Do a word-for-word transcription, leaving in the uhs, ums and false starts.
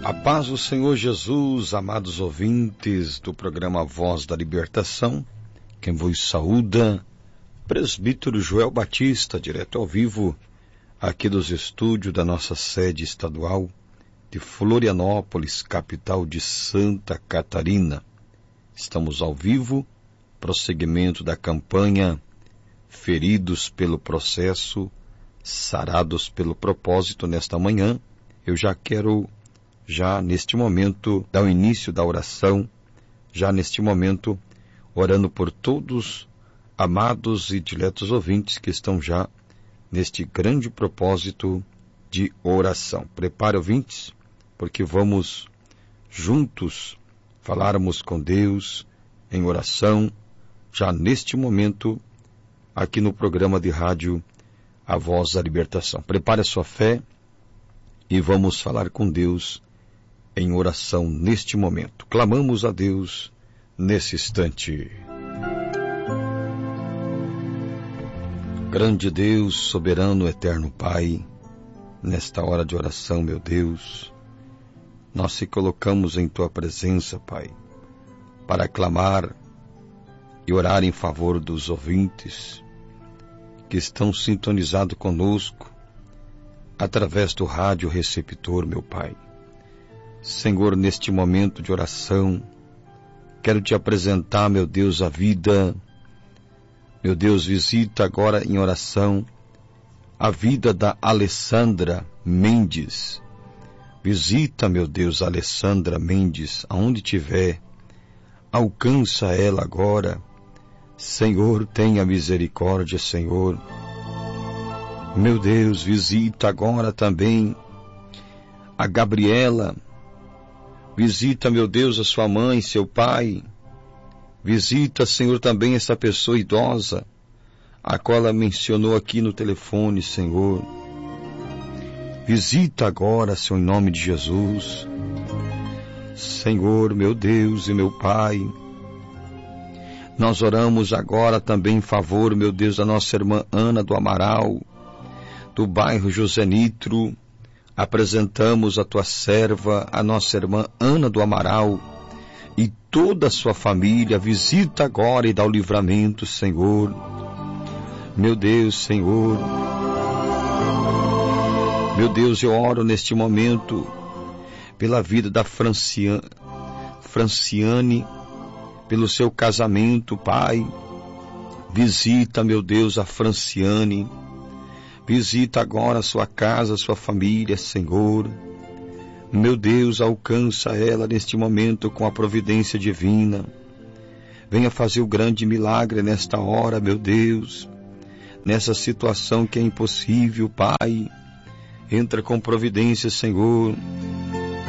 A paz do Senhor Jesus, amados ouvintes do programa Voz da Libertação, quem vos saúda, presbítero Joel Batista, direto ao vivo, aqui dos estúdios da nossa sede estadual de Florianópolis, capital de Santa Catarina. Estamos ao vivo, prosseguimento da campanha Feridos pelo Processo, Sarados pelo Propósito. Nesta manhã, eu já quero... já neste momento, dar o início da oração, já neste momento, orando por todos, amados e diletos ouvintes que estão já neste grande propósito de oração. Prepare, ouvintes, porque vamos juntos falarmos com Deus em oração, já neste momento, aqui no programa de rádio A Voz da Libertação. Prepare a sua fé e vamos falar com Deus em oração neste momento. Clamamos a Deus nesse instante. Grande Deus, soberano, eterno Pai, nesta hora de oração, meu Deus, nós se colocamos em Tua presença, Pai, para clamar e orar em favor dos ouvintes que estão sintonizados conosco através do rádio receptor, meu Pai. Senhor, neste momento de oração, quero Te apresentar, meu Deus, a vida. Meu Deus, visita agora em oração a vida da Alessandra Mendes. Visita, meu Deus, a Alessandra Mendes, aonde tiver. Alcança ela agora. Senhor, tenha misericórdia, Senhor. Meu Deus, visita agora também a Gabriela. Visita, meu Deus, a sua mãe, seu pai. Visita, Senhor, também essa pessoa idosa, a qual ela mencionou aqui no telefone, Senhor. Visita agora, Senhor, em nome de Jesus. Senhor, meu Deus e meu Pai, nós oramos agora também em favor, meu Deus, da nossa irmã Ana do Amaral, do bairro José Nitro. Apresentamos a Tua serva, a nossa irmã Ana do Amaral, e toda a sua família. Visita agora e dá o livramento, Senhor. Meu Deus, Senhor. Meu Deus, eu oro neste momento pela vida da Franciane, Franciane, pelo seu casamento, Pai. Visita, meu Deus, a Franciane. Visita agora a sua casa, a sua família, Senhor. Meu Deus, alcança ela neste momento com a providência divina. Venha fazer o grande milagre nesta hora, meu Deus. Nessa situação que é impossível, Pai. Entra com providência, Senhor.